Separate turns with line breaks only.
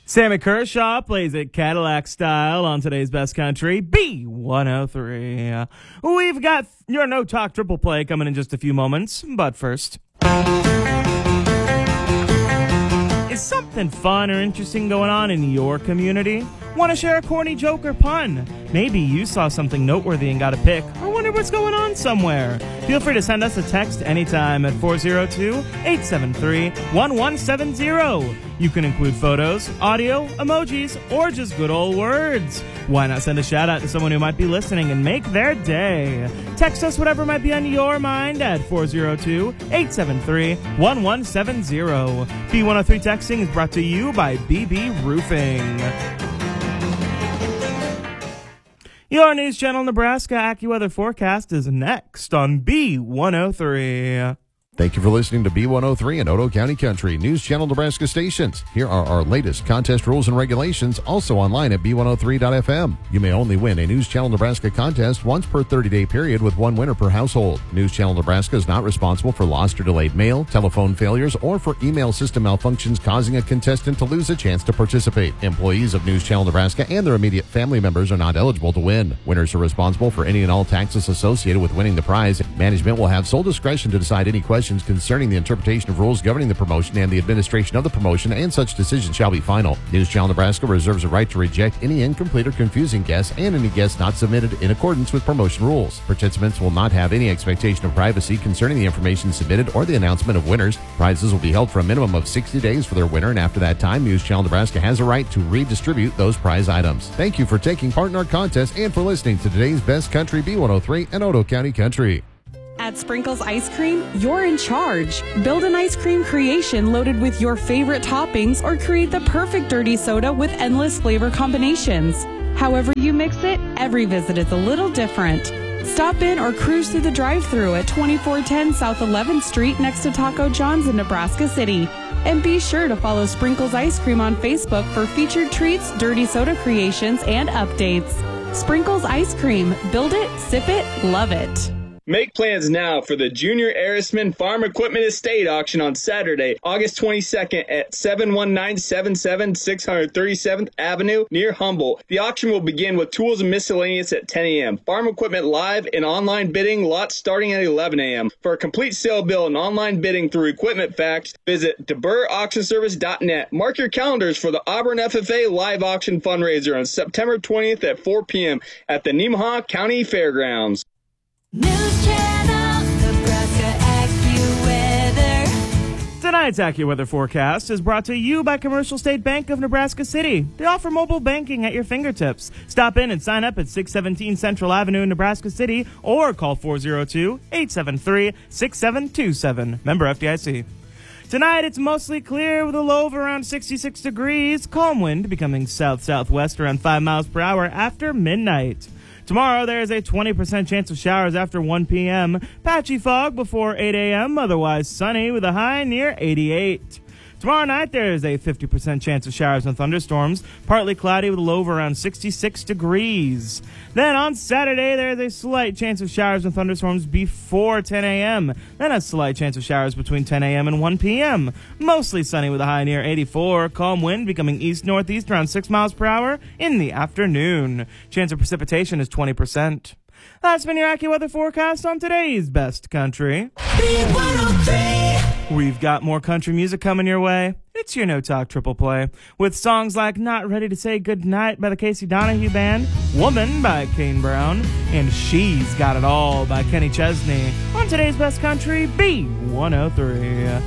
Sammy Kershaw plays it Cadillac style on today's Best Country, B103. We've got your No Talk Triple Play coming in just a few moments, but first. Is something fun or interesting going on in your community? Want to share a corny joke or pun? Maybe you saw something noteworthy and got a pic, or wonder what's going on somewhere. Feel free to send us a text anytime at 402-873-1170. You can include photos, audio, emojis, or just good old words. Why not send a shout out to someone who might be listening and make their day? Text us whatever might be on your mind at 402-873-1170. B103 Texting is brought to you by BB Roofing. Your News Channel Nebraska AccuWeather forecast is next on B103.
Thank you for listening to B103 and Otoe County Country News Channel Nebraska stations. Here are our latest contest rules and regulations, also online at b103.fm. You may only win a News Channel Nebraska contest once per 30-day period with one winner per household. News Channel Nebraska is not responsible for lost or delayed mail, telephone failures, or for email system malfunctions causing a contestant to lose a chance to participate. Employees of News Channel Nebraska and their immediate family members are not eligible to win. Winners are responsible for any and all taxes associated with winning the prize. Management will have sole discretion to decide any questions concerning the interpretation of rules governing the promotion and the administration of the promotion, and such decision shall be final. News Channel Nebraska reserves a right to reject any incomplete or confusing guess and any guess not submitted in accordance with promotion rules. Participants will not have any expectation of privacy concerning the information submitted or the announcement of winners. Prizes will be held for a minimum of 60 days for their winner, and after that time, News Channel Nebraska has a right to redistribute those prize items. Thank you for taking part in our contest and for listening to today's Best Country B103 and Otoe County Country.
At Sprinkles Ice Cream, you're in charge. Build an ice cream creation loaded with your favorite toppings, or create the perfect dirty soda with endless flavor combinations. However you mix it, every visit is a little different. Stop in or cruise through the drive-thru at 2410 South 11th Street next to Taco John's in Nebraska City. And be sure to follow Sprinkles Ice Cream on Facebook for featured treats, dirty soda creations, and updates. Sprinkles Ice Cream. Build it, sip it, love it.
Make plans now for the Junior Arisman Farm Equipment Estate Auction on Saturday, August 22nd at 71977 637th Avenue near Humboldt. The auction will begin with tools and miscellaneous at 10 a.m. Farm equipment live and online bidding, lots starting at 11 a.m. For a complete sale bill and online bidding through Equipment Facts, visit DeBurAuctionService.net. Mark your calendars for the Auburn FFA live auction fundraiser on September 20th at 4 p.m. at the Nemaha County Fairgrounds.
News Channel Nebraska AccuWeather.
Tonight's AccuWeather forecast is brought to you by Commercial State Bank of Nebraska City. They offer mobile banking at your fingertips. Stop in and sign up at 617 Central Avenue in Nebraska City or call 402-873-6727. Member FDIC. Tonight, it's mostly clear with a low of around 66 degrees. Calm wind becoming south-southwest around 5 miles per hour after midnight. Tomorrow, there is a 20% chance of showers after 1 p.m., patchy fog before 8 a.m., otherwise sunny with a high near 88. Tomorrow night, there is a 50% chance of showers and thunderstorms, partly cloudy with a low of around 66 degrees. Then on Saturday, there is a slight chance of showers and thunderstorms before 10 a.m., then a slight chance of showers between 10 a.m. and 1 p.m. Mostly sunny with a high near 84, calm wind becoming east-northeast around 6 miles per hour in the afternoon. Chance of precipitation is 20%. That's been your AccuWeather forecast on today's Best Country.
B103.
We've got more country music coming your way. It's your No Talk Triple Play with songs like Not Ready to Say Goodnight by the Casey Donahue Band, Woman by Kane Brown, and She's Got It All by Kenny Chesney on today's Best Country B103.